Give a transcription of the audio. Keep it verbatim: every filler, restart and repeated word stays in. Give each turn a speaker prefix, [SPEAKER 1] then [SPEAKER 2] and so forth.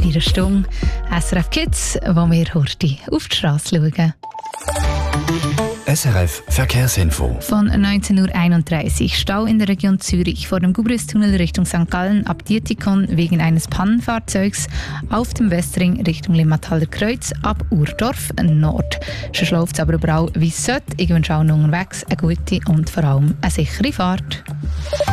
[SPEAKER 1] in einer Stunde S R F Kids, wo wir heute auf die Straße schauen.
[SPEAKER 2] S R F Verkehrsinfo.
[SPEAKER 1] Von neunzehn Uhr einunddreißig Stau in der Region Zürich vor dem Gubristunnel Richtung Sankt Gallen ab Dietikon wegen eines Pannenfahrzeugs, auf dem Westring Richtung Limmathaler Kreuz ab Urdorf Nord. Schon läuft es aber überall wie es sollte. Ich wünsche allen unterwegs eine gute und vor allem eine sichere Fahrt.